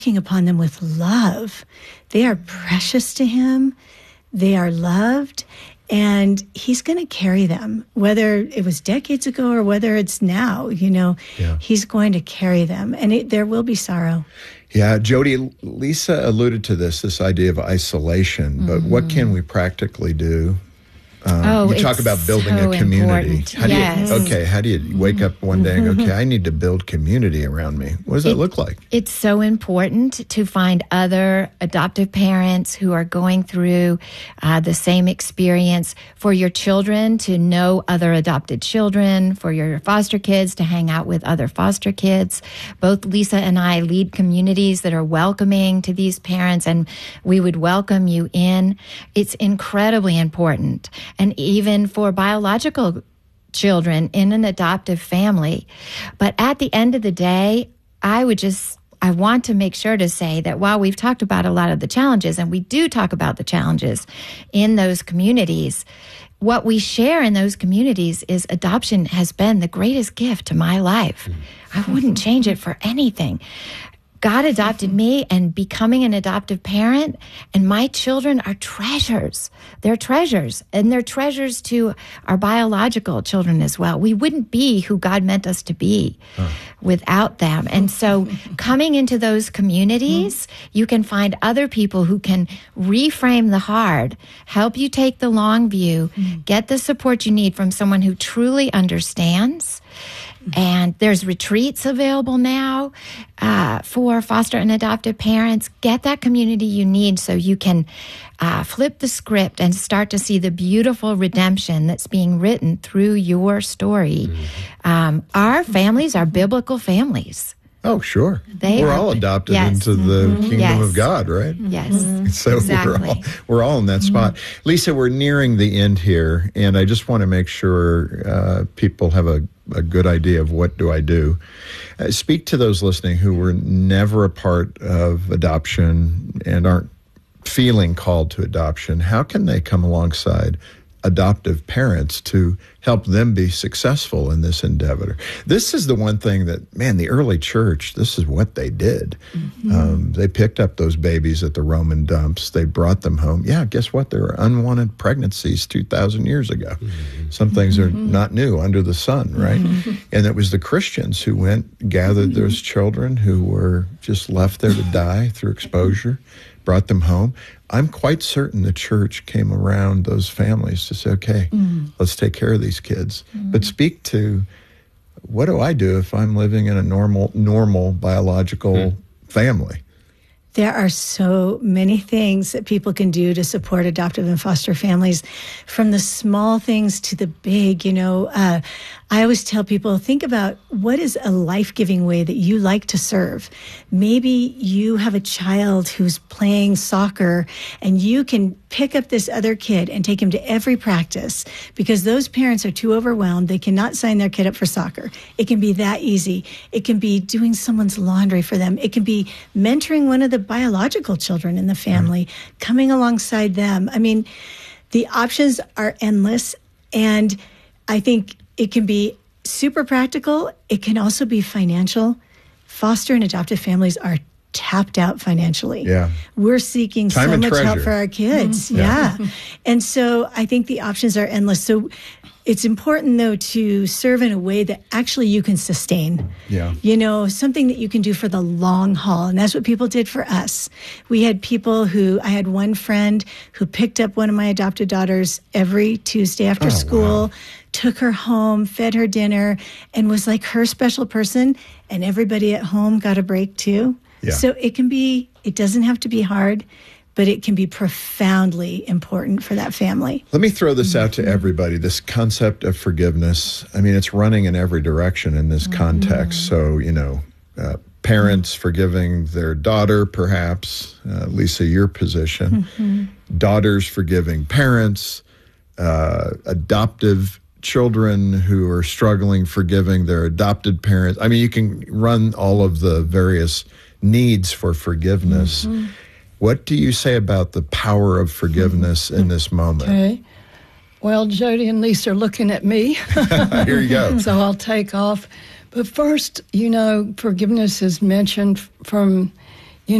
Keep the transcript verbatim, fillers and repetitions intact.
looking upon them with love. They are precious to him. They are loved. And he's going to carry them, whether it was decades ago or whether it's now, you know, yeah. he's going to carry them. And it, there will be sorrow. Yeah, Jody, Lisa alluded to this, this idea of isolation. But mm-hmm. what can we practically do? Um, oh, you talk about building so a community. How yes. do you, okay, how do you wake up one day and go, okay, I need to build community around me? What does that it, look like? It's so important to find other adoptive parents who are going through uh, the same experience, for your children to know other adopted children, for your foster kids to hang out with other foster kids. Both Lisa and I lead communities that are welcoming to these parents, and we would welcome you in. It's incredibly important. And even for biological children in an adoptive family. But at the end of the day, I would just, I want to make sure to say that while we've talked about a lot of the challenges, and we do talk about the challenges in those communities, what we share in those communities is adoption has been the greatest gift to my life. I wouldn't change it for anything. God adopted me, and becoming an adoptive parent, and my children are treasures. They're treasures, and they're treasures to our biological children as well. We wouldn't be who God meant us to be huh. without them. And so coming into those communities, you can find other people who can reframe the hard, help you take the long view, get the support you need from someone who truly understands. And there's retreats available now uh, for foster and adoptive parents. Get that community you need so you can uh, flip the script and start to see the beautiful redemption that's being written through your story. Mm-hmm. Um, our families are biblical families. Oh, sure. They we're are, all adopted yes. into the mm-hmm. kingdom yes. of God, right? Yes. Mm-hmm. So exactly. we're all we're all in that spot. Mm-hmm. Lisa, we're nearing the end here, and I just want to make sure uh, people have a, a good idea of what do I do. Uh, speak to those listening who were never a part of adoption and aren't feeling called to adoption. How can they come alongside adoptive parents to help them be successful in this endeavor? This is the one thing that, man, the early church, this is what they did. Mm-hmm. Um, they picked up those babies at the Roman dumps. They brought them home. Yeah, guess what? There were unwanted pregnancies two thousand years ago. Mm-hmm. Some things are mm-hmm. not new under the sun, right? Mm-hmm. And it was the Christians who went, gathered mm-hmm. those children who were just left there to die through exposure, brought them home. I'm quite certain the church came around those families to say, okay, mm. let's take care of these kids. Mm. But speak to, what do I do if I'm living in a normal, normal biological mm. family? There are so many things that people can do to support adoptive and foster families, from the small things to the big. You know, uh, I always tell people, think about what is a life-giving way that you like to serve. Maybe you have a child who's playing soccer, and you can pick up this other kid and take him to every practice because those parents are too overwhelmed. They cannot sign their kid up for soccer. It can be that easy. It can be doing someone's laundry for them. It can be mentoring one of the biological children in the family, mm-hmm. coming alongside them. I mean, the options are endless, and I think it can be super practical. It can also be financial. Foster and adoptive families are tapped out financially. Yeah. We're seeking Time so and much treasure. help for our kids. Mm-hmm. Yeah. yeah. And so I think the options are endless. So it's important, though, to serve in a way that actually you can sustain. Yeah. You know, something that you can do for the long haul. And that's what people did for us. We had people who, I had one friend who picked up one of my adopted daughters every Tuesday after oh, school, wow. took her home, fed her dinner, and was like her special person. And everybody at home got a break, too. Yeah. So it can be, it doesn't have to be hard, but it can be profoundly important for that family. Let me throw this out to everybody, this concept of forgiveness. I mean, it's running in every direction in this context. So, you know, uh, parents forgiving their daughter, perhaps, uh, Lisa, your position, mm-hmm. daughters forgiving parents, uh, adoptive children who are struggling forgiving their adopted parents. I mean, you can run all of the various needs for forgiveness. Mm-hmm. What do you say about the power of forgiveness in this moment? Okay. Well, Jody and Lisa are looking at me. Here you go. So I'll take off. But first, you know, forgiveness is mentioned from